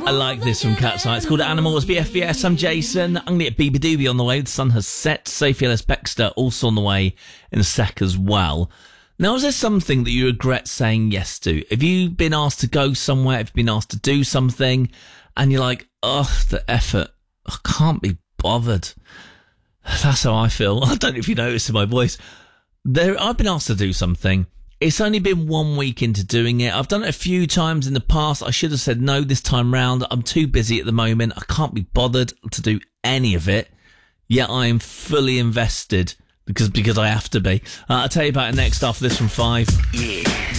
I like this from Cat's Eye. It's called Animals, BFBS. I'm Jason. I'm going to get BB Doobie on the way. The sun has set. Sophie Ellis Bextor also on the way in a sec as well. Now, is there something that you regret saying yes to? Have you been asked to go somewhere? Have you been asked to do something? And you're like, oh, the effort. I can't be bothered. That's how I feel. I don't know if you noticed in my voice. I've been asked to do something. It's only been 1 week into doing it. I've done it a few times in the past. I should have said no this time round. I'm too busy at the moment. I can't be bothered to do any of it. Yet I am fully invested because I have to be. I'll tell you about it next after this from 5. Yeah.